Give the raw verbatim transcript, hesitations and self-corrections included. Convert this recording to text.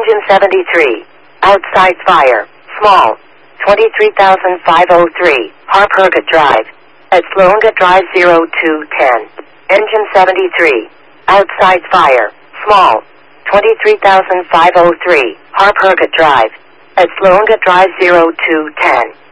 Engine seventy-three. Outside fire. Small. twenty-three thousand five hundred three. Harperga Drive. At Slonga Drive zero two ten. Engine seventy-three. Outside fire. Small. twenty-three thousand five hundred three. Harperga Drive. At Slonga Drive zero two ten.